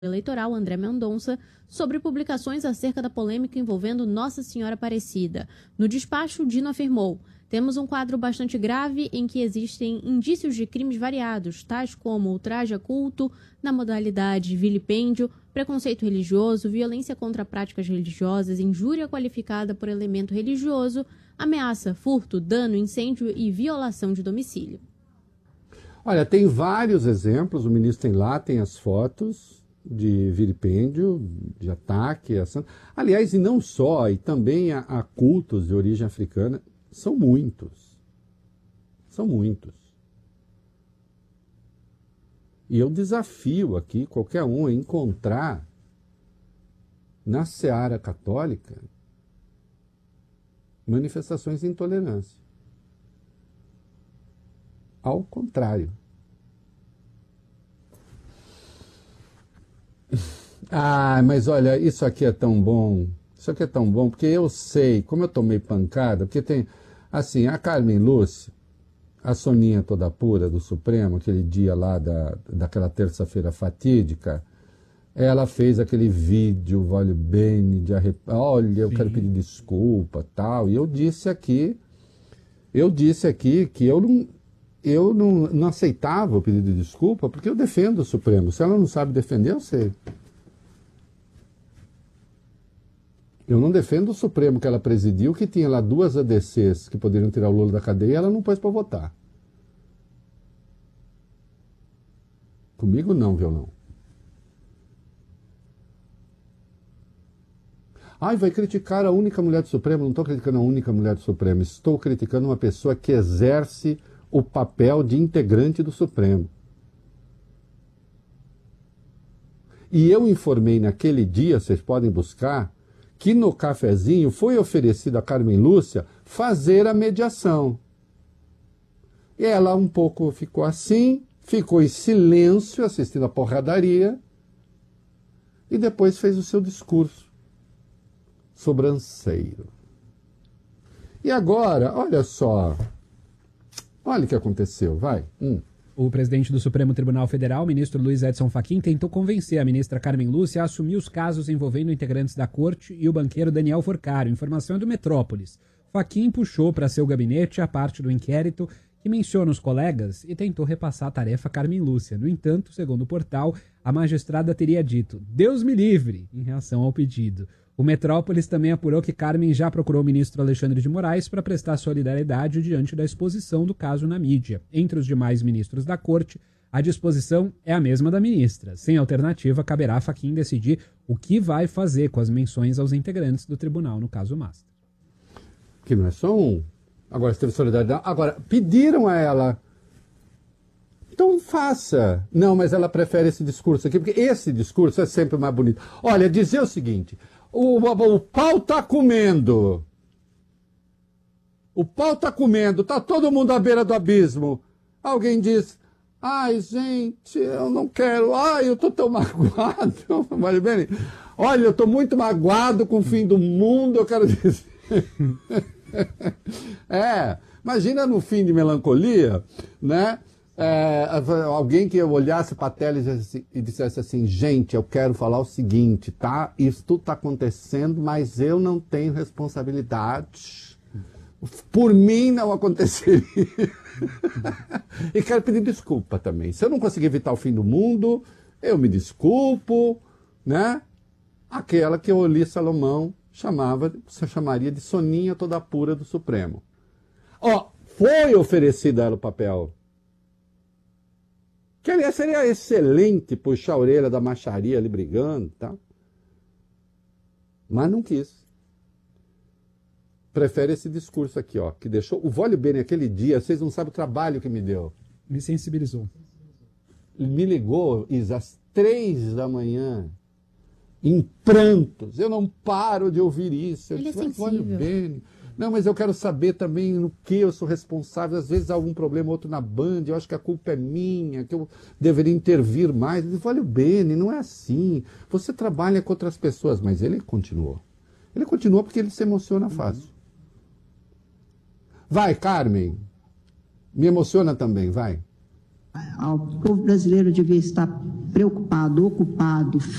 Eleitoral André Mendonça sobre publicações acerca da polêmica envolvendo Nossa Senhora Aparecida. No despacho, Dino afirmou: temos um quadro bastante grave em que existem indícios de crimes variados, tais como ultraje a culto, na modalidade de vilipêndio, preconceito religioso, violência contra práticas religiosas, injúria qualificada por elemento religioso, ameaça, furto, dano, incêndio e violação de domicílio. Olha, tem vários exemplos, o ministro tem lá, tem as fotos de vilipêndio, de ataque. Aliás, e não só, e também a cultos de origem africana, são muitos. São muitos. E eu desafio aqui qualquer um a encontrar na seara católica manifestações de intolerância. Ao contrário. Ah, mas olha, isso aqui é tão bom. Isso aqui é tão bom, porque eu sei, como eu tomei pancada, porque tem, assim, a Carmen Lúcia, a Soninha toda pura do Supremo, aquele dia lá daquela terça-feira fatídica, ela fez aquele vídeo, vale bem, de olha, eu quero pedir desculpa, tal, e eu disse aqui que eu não aceitava o pedido de desculpa, porque eu defendo o Supremo. Se ela não sabe defender, eu sei. Eu não defendo o Supremo que ela presidiu, que tinha lá 2 ADCs que poderiam tirar o Lula da cadeia e ela não pôs para votar. Comigo não, violão. Ai, vai criticar a única mulher do Supremo. Não estou criticando a única mulher do Supremo. Estou criticando uma pessoa que exerce o papel de integrante do Supremo. E eu informei naquele dia, vocês podem buscar, que no cafezinho foi oferecido a Carmen Lúcia fazer a mediação. E ela um pouco ficou assim, ficou em silêncio assistindo a porradaria e depois fez o seu discurso sobranceiro. E agora, olha só, olha o que aconteceu, vai. O presidente do Supremo Tribunal Federal, ministro Luiz Edson Fachin, tentou convencer a ministra Carmen Lúcia a assumir os casos envolvendo integrantes da corte e o banqueiro Daniel Forcário. Informação é do Metrópolis. Fachin puxou para seu gabinete a parte do inquérito que menciona os colegas e tentou repassar a tarefa a Carmen Lúcia. No entanto, segundo o portal, a magistrada teria dito "Deus me livre" em reação ao pedido. O Metrópolis também apurou que Carmen já procurou o ministro Alexandre de Moraes para prestar solidariedade diante da exposição do caso na mídia. Entre os demais ministros da corte, a disposição é a mesma da ministra. Sem alternativa, caberá a Fachin decidir o que vai fazer com as menções aos integrantes do tribunal no caso Master. Que não é só um. Agora, se teve solidariedade. Agora, pediram a ela. Então faça. Não, mas ela prefere esse discurso aqui, porque esse discurso é sempre mais bonito. Olha, dizer o seguinte... O pau tá comendo. O pau tá comendo. Tá todo mundo à beira do abismo. Alguém diz, ai, gente, eu não quero. Ai, eu tô tão magoado. Vale bem. Olha, eu tô muito magoado com o fim do mundo, eu quero dizer. Imagina no fim de Melancolia, né? Alguém que olhasse para a tela e dissesse assim, gente, eu quero falar o seguinte, tá? Isso tudo está acontecendo, mas eu não tenho responsabilidade. Por mim não aconteceria. E quero pedir desculpa também. Se eu não conseguir evitar o fim do mundo, eu me desculpo, né? Aquela que Oli Salomão chamaria de Soninha toda pura do Supremo. Foi oferecido a ela o papel. Que aliás seria excelente puxar a orelha da macharia ali brigando, tá? Mas não quis. Prefere esse discurso aqui, ó, que deixou o Vólio Bene aquele dia, vocês não sabem o trabalho que me deu. Me sensibilizou. Me ligou, Isa, às 3 da manhã, em prantos. Eu não paro de ouvir isso. Ele é sensível. Vólio Bene. Não, mas eu quero saber também no que eu sou responsável. Às vezes há algum problema, outro na Band, eu acho que a culpa é minha, que eu deveria intervir mais. Ele falou, Bene, não é assim. Você trabalha com outras pessoas, mas ele continuou. Ele continuou porque ele se emociona fácil. Vai, Carmen. Me emociona também, vai. O povo brasileiro devia estar preocupado, ocupado,